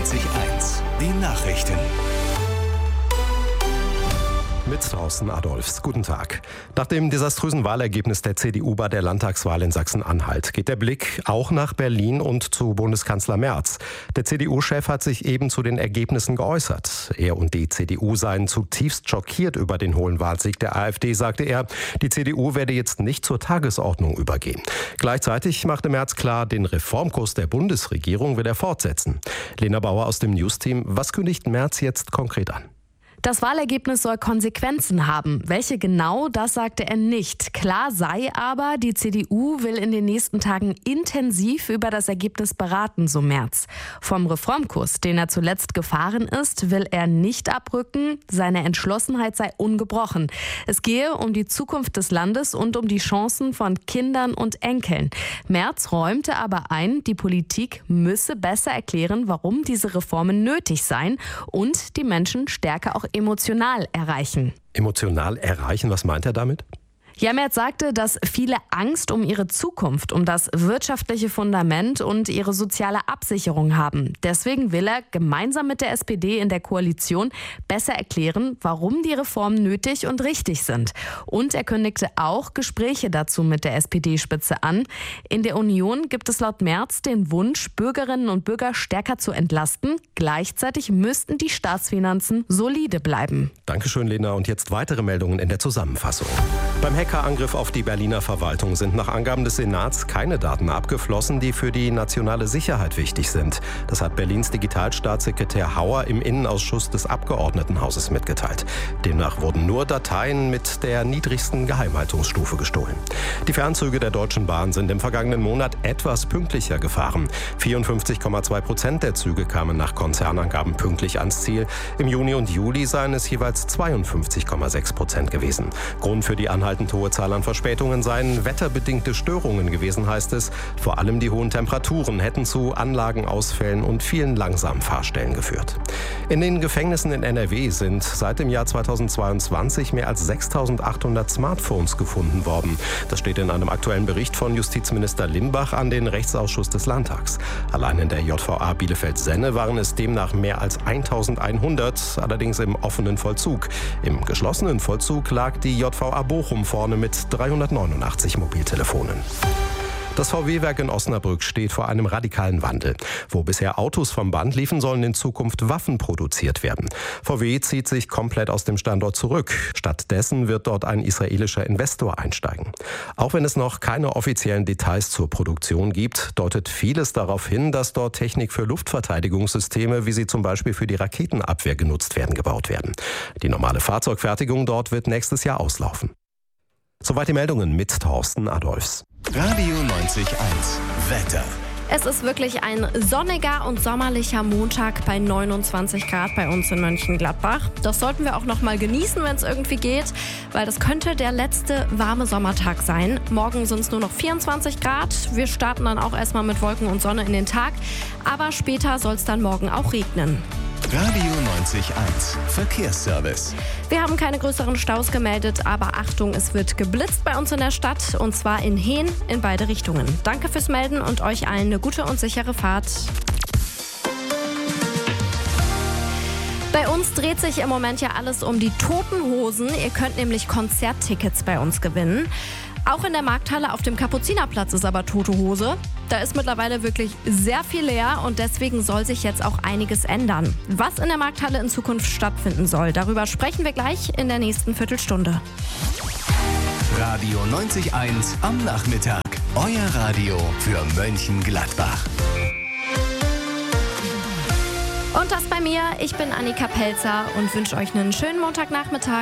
90.1, die Nachrichten. Mit Thorsten Adolphs. Guten Tag. Nach dem desaströsen Wahlergebnis der CDU bei der Landtagswahl in Sachsen-Anhalt geht der Blick auch nach Berlin und zu Bundeskanzler Merz. Der CDU-Chef hat sich eben zu den Ergebnissen geäußert. Er und die CDU seien zutiefst schockiert über den hohen Wahlsieg der AfD, sagte er. Die CDU werde jetzt nicht zur Tagesordnung übergehen. Gleichzeitig machte Merz klar, den Reformkurs der Bundesregierung will er fortsetzen. Lena Bauer aus dem News-Team. Was kündigt Merz jetzt konkret an? Das Wahlergebnis soll Konsequenzen haben. Welche genau, das sagte er nicht. Klar sei aber, die CDU will in den nächsten Tagen intensiv über das Ergebnis beraten, so Merz. Vom Reformkurs, den er zuletzt gefahren ist, will er nicht abrücken. Seine Entschlossenheit sei ungebrochen. Es gehe um die Zukunft des Landes und um die Chancen von Kindern und Enkeln. Merz räumte aber ein, die Politik müsse besser erklären, warum diese Reformen nötig seien und die Menschen stärker auch emotional erreichen. Emotional erreichen, was meint er damit? Ja, Merz sagte, dass viele Angst um ihre Zukunft, um das wirtschaftliche Fundament und ihre soziale Absicherung haben. Deswegen will er gemeinsam mit der SPD in der Koalition besser erklären, warum die Reformen nötig und richtig sind. Und er kündigte auch Gespräche dazu mit der SPD-Spitze an. In der Union gibt es laut Merz den Wunsch, Bürgerinnen und Bürger stärker zu entlasten. Gleichzeitig müssten die Staatsfinanzen solide bleiben. Dankeschön, Lena. Und jetzt weitere Meldungen in der Zusammenfassung. Beim Hackerangriff auf die Berliner Verwaltung sind nach Angaben des Senats keine Daten abgeflossen, die für die nationale Sicherheit wichtig sind. Das hat Berlins Digitalstaatssekretär Hauer im Innenausschuss des Abgeordnetenhauses mitgeteilt. Demnach wurden nur Dateien mit der niedrigsten Geheimhaltungsstufe gestohlen. Die Fernzüge der Deutschen Bahn sind im vergangenen Monat etwas pünktlicher gefahren. 54,2% der Züge kamen nach Konzernangaben pünktlich ans Ziel. Im Juni und Juli seien es jeweils 52,6% gewesen. Grund für die anhaltend hohe Zahl an Verspätungen seien wetterbedingte Störungen gewesen, heißt es. Vor allem die hohen Temperaturen hätten zu Anlagenausfällen und vielen langsamen Fahrstellen geführt. In den Gefängnissen in NRW sind seit dem Jahr 2022 mehr als 6.800 Smartphones gefunden worden. Das steht in einem aktuellen Bericht von Justizminister Limbach an den Rechtsausschuss des Landtags. Allein in der JVA Bielefeld-Senne waren es demnach mehr als 1.100, allerdings im offenen Vollzug. Im geschlossenen Vollzug lag die JVA Bochum vorne mit 389 Mobiltelefonen. Das VW-Werk in Osnabrück steht vor einem radikalen Wandel. Wo bisher Autos vom Band liefen, sollen in Zukunft Waffen produziert werden. VW zieht sich komplett aus dem Standort zurück. Stattdessen wird dort ein israelischer Investor einsteigen. Auch wenn es noch keine offiziellen Details zur Produktion gibt, deutet vieles darauf hin, dass dort Technik für Luftverteidigungssysteme, wie sie zum Beispiel für die Raketenabwehr genutzt werden, gebaut werden. Die normale Fahrzeugfertigung dort wird nächstes Jahr auslaufen. Soweit die Meldungen mit Thorsten Adolphs. Radio 90.1, Wetter. Es ist wirklich ein sonniger und sommerlicher Montag bei 29 Grad bei uns in Mönchengladbach. Das sollten wir auch noch mal genießen, wenn es irgendwie geht, weil das könnte der letzte warme Sommertag sein. Morgen sind es nur noch 24 Grad. Wir starten dann auch erstmal mit Wolken und Sonne in den Tag. Aber später soll es dann morgen auch regnen. Radio 90.1, Verkehrsservice. Wir haben keine größeren Staus gemeldet, aber Achtung, es wird geblitzt bei uns in der Stadt und zwar in Hehn in beide Richtungen. Danke fürs Melden und euch allen eine gute und sichere Fahrt. Bei uns dreht sich im Moment ja alles um die Toten Hosen. Ihr könnt nämlich Konzerttickets bei uns gewinnen. Auch in der Markthalle auf dem Kapuzinerplatz ist aber tote Hose. Da ist mittlerweile wirklich sehr viel leer und deswegen soll sich jetzt auch einiges ändern. Was in der Markthalle in Zukunft stattfinden soll, darüber sprechen wir gleich in der nächsten Viertelstunde. Radio 90.1 am Nachmittag. Euer Radio für Mönchengladbach. Und das bei mir. Ich bin Annika Pelzer und wünsche euch einen schönen Montagnachmittag.